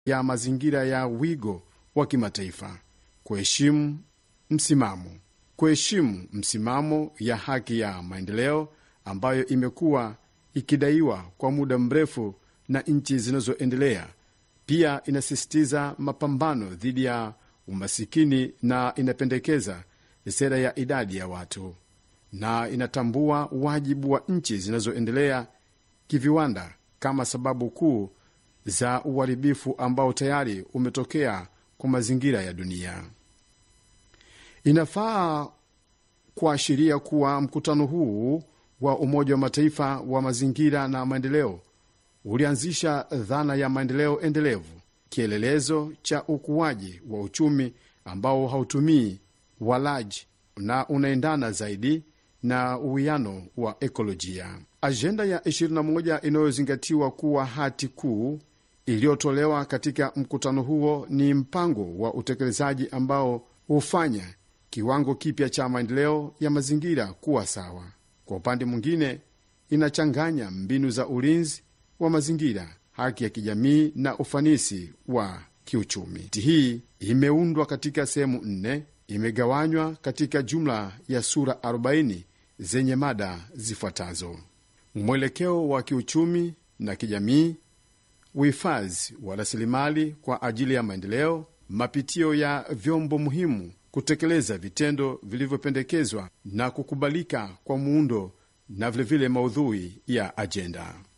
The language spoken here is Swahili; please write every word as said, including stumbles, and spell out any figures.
ya mazingira ya wigo wa kimataifa. Kuheshimu msimamo. Kuheshimu msimamo ya haki ya maendeleo ambayo imekuwa ikidaiwa kwa muda mrefu na nchi zinazoendelea. Pia inasisitiza mapambano dhidi ya umasikini na inapendekeza sera ya idadi ya watu, na inatambua wajibu wa nchi zinazoendelea kiviwanda kama sababu kuu za uharibifu ambao tayari umetokea kwa mazingira ya dunia. Inafaa kuashiria kuwa mkutano huu wa Umoja wa Mataifa wa mazingira na maendeleo ulianzisha dhana ya maendeleo endelevu, kielelezo cha ukuaji wa uchumi ambao hautumii walaji na unaendana zaidi na uwiano wa ekolojia. Ajenda ya ishirini na moja inayozingatiwa kuwa hati kuu iliyotolewa katika mkutano huo ni mpango wa utekelezaji ambao hufanya kiwango kipya cha maendeleo ya mazingira kuwa sawa. Kwa upande mwingine, inachanganya mbinu za ulinzi wa mazingira, haki ya kijamii na ufanisi wa kiuchumi. Hii imeundwa katika sehemu nne, imegawanywa katika jumla ya sura arobaini zenye mada zifuatazo: mwelekeo wa kiuchumi na kijamii, uhifadhi wa rasilimali kwa ajili ya maendeleo, mapitio ya vyombo muhimu kutekeleza vitendo vilivyopendekezwa na kukubalika kwa muundo, na vilevile maudhui ya ajenda.